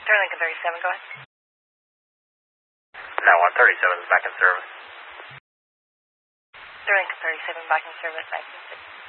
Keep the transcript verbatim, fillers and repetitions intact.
Lincoln thirty-seven, go ahead. No, one thirty-seven is back in service. Lincoln thirty-seven, back in service, nineteen six.